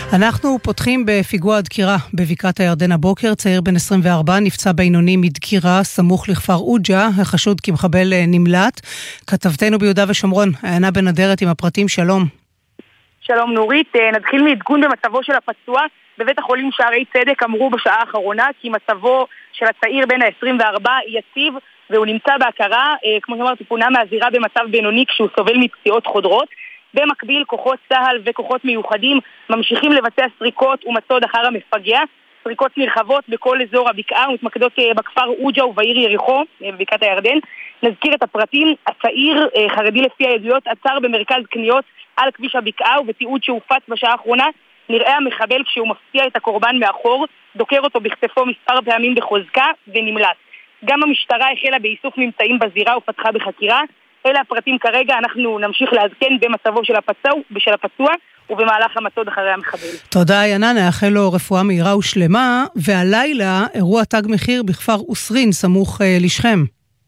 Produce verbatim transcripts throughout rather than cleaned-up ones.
אנחנו פותחים בפיגוע דקירה בבקעת הירדן הבוקר. צעיר בן עשרים וארבע נפצע בינוני מדקירה סמוך לכפר עוג'ה, החשוד כמחבל נמלט. כתבתנו ביהודה ושומרון, עיינה בן אדרת עם הפרטים. שלום. שלום נורית, נתחיל מעדכון במצבו של הפצוע. בבית החולים שערי צדק אמרו בשעה האחרונה כי מצבו של הצעיר בן ה-עשרים וארבע יציב והוא נמצא בהכרה. כמו שאמרתי, פונה מהזירה במצב בינוני כשהוא סובל מפציעות חודרות. במקביל, כוחות צהל וכוחות מיוחדים ממשיכים לבצע סריקות ומצוד אחר המפגע. סריקות נרחבות בכל אזור הבקעה ומתמקדות בכפר עוג'ה ובעיר יריחו, בבקעת הירדן. נזכיר את הפרטים. הצעיר, חרדי לפי העדויות, עצר במרכז קניות על כביש הבקעה, ובתיעוד שהופץ בשעה האחרונה נראה המחבל כשהוא מפציע את הקורבן מאחור, דוקר אותו בכתפו מספר פעמים בחוזקה ונמלט. גם המשטרה החלה באיסוף ממצאים בזירה ופתחה בחקירה. אלה הפרטים כרגע. אנחנו נמשיך לעדכן במצבו של הפצוע ושל הפצוע ובמהלך המצוד אחרי המחבל. תודה עיינה, נאחל לו רפואה מהירה ושלמה. והלילה אירוע תג מחיר בכפר אוסרין סמוך אה, לשכם.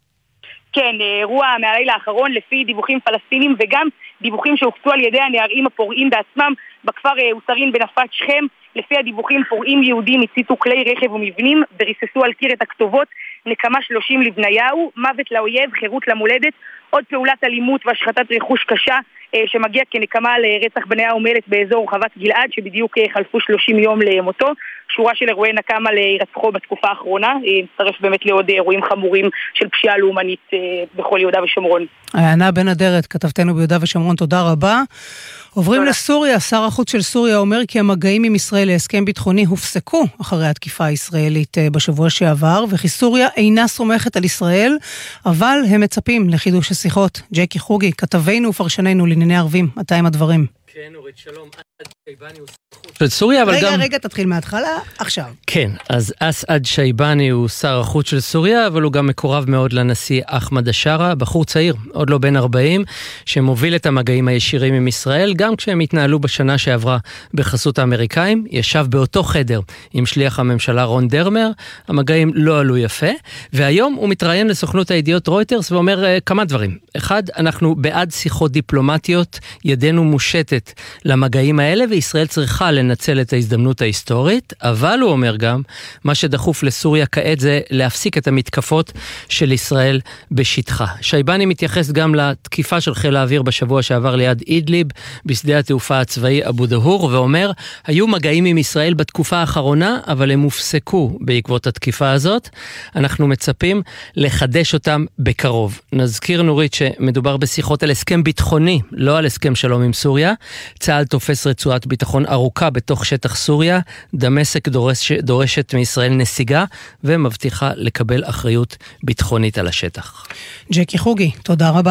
כן, אירוע מהלילה האחרון לפי דיווחים פלסטינים וגם דיווחים שהופצו על ידי הנערים הפורעים בעצמם בכפר אוסרין בנפת שכם. לפי הדיווחים, פורעים יהודים הציתו כלי רכב ומבנים וריססו על קיר את הכתובות נקמה שלושים לבניהו, מוות לאויב, חירות למולדת. עוד פעולת אלימות והשחתת רכוש קשה אה, שמגיע כנקמה לרצח בניהו מלט באזור חוות גלעד, שבדיוק אה, חלפו שלושים יום למותו. שורה של אירועי נקמה להירצחו בתקופה האחרונה. אה, מצטרף באמת לעוד אירועים חמורים של פשיעה לאומנית אה, בכל יהודה ושומרון. עיינה בן אדרת, כתבתנו ביהודה ושומרון, תודה רבה. עוברים תודה. לסוריה. שר החוץ של סוריה אומר כי המגעים עם ישראל להסכם ביטחוני הופסקו אחרי התקיפה הישראלית בשבוע שעבר, וכי סוריה אינה סומכת על ישראל, אבל הם מצפים לחידוש השיחות. ג'קי חוגי, כתבנו ופרשננו לענייני ערבים, מתי עם הדברים? כן, אורית, שלום. שייבני הוא שר החוץ של סוריה, אבל רגע, גם... רגע, רגע, תתחיל מההתחלה, עכשיו. כן, אז אסעד שייבני הוא שר החוץ של סוריה, אבל הוא גם מקורב מאוד לנשיא אחמד השרה, בחור צעיר, עוד לא בן ארבעים, שמוביל את המגעים הישירים עם ישראל, גם כשהם התנהלו בשנה שעברה בחסות האמריקאים, ישב באותו חדר עם שליח הממשלה רון דרמר, המגעים לא עלו יפה, והיום הוא מתראיין לסוכנות הידיעות רויטרס ואומר uh, כמה דברים. אחד, אנחנו בעד שיחות דיפלומטיות, ידנו מושטת למגעים האלה, וישראל צריכה לנצל את ההזדמנות ההיסטורית, אבל הוא אומר גם, מה שדחוף לסוריה כעת זה להפסיק את המתקפות של ישראל בשטחה. שייבני מתייחס גם לתקיפה של חיל האוויר בשבוע שעבר ליד אידליב, בשדה התעופה הצבאי אבו דהור, ואומר, היו מגעים עם ישראל בתקופה האחרונה, אבל הם הופסקו בעקבות התקיפה הזאת. אנחנו מצפים לחדש אותם בקרוב. נזכיר נורית שמדובר בשיחות על הסכם ביטחוני, לא על הסכם שלום עם סוריה. צה"ל תופס רצועת ביטחון ארוכה בתוך שטח סוריה, דמשק דורש, דורשת מישראל נסיגה ומבטיחה לקבל אחריות ביטחונית על השטח. ג'קי חוגי, תודה רבה.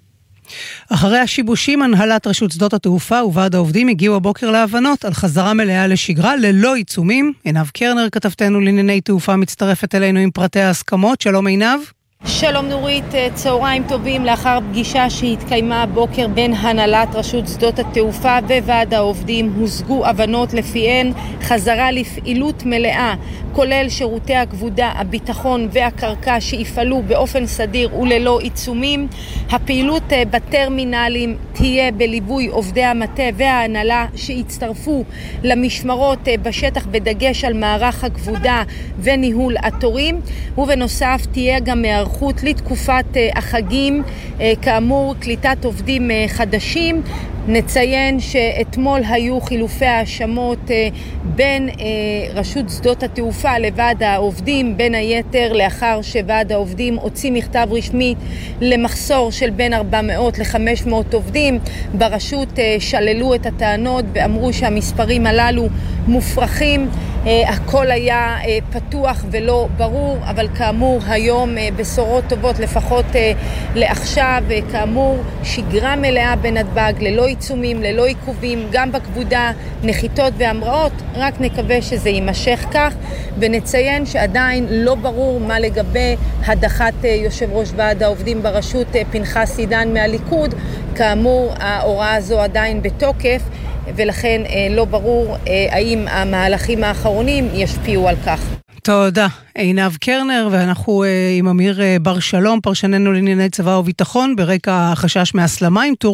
אחרי השיבושים, הנהלת רשות שדות התעופה וועד העובדים הגיעו הבוקר להבנות על חזרה מלאה לשגרה ללא עיצומים. עינב קרנר, כתבתנו לענייני תעופה, מצטרפת אלינו עם פרטי ההסכמות. שלום עינב. שלום נורית, צהריים טובים. לאחר פגישה שהתקיימה הבוקר בין הנהלת רשות שדות התעופה וועד העובדים, הושגו הבנות לפיהן חזרה לפעילות מלאה, כולל שירותי הכבודה, הביטחון והקרקע שיפעלו באופן סדיר וללא עיצומים. הפעילות בטרמינלים תהיה בליווי עובדי המטה וההנהלה שיצטרפו למשמרות בשטח בדגש על מערך הכבודה וניהול התורים, ובנוסף תהיה גם מערכות לתקופת החגים, כאמור קליטת עובדים חדשים. נציין שאתמול היו חילופי האשמות בין רשות שדות התעופה לוועד העובדים, בין היתר לאחר שוועד העובדים הוציא מכתב רשמי למחסור של בין ארבע מאות ל-חמש מאות עובדים. ברשות שללו את הטענות ואמרו שהמספרים הללו מופרכים. הכל היה פתוח ולא ברור, אבל כאמור היום בשורות טובות לפחות לעכשיו. כאמור שגרה מלאה בנתב"ג, ללא עיצומים, ללא עיכובים, גם בכבודה, נחיתות והמראות. רק נקווה שזה יימשך כך, ונציין שעדיין לא ברור מה לגבי הדחת יושב ראש ועד העובדים ברשות פנחס עידן מהליכוד. כאמור ההוראה הזו עדיין בתוקף, ולכן לא ברור האם המהלכים האחרונים ישפיעו על כך. תודה, עינב קרנר, ואנחנו עם אמיר בר שלום, פרשננו לענייני צבא וביטחון, ברקע החשש מהסלמה עם טורקיה.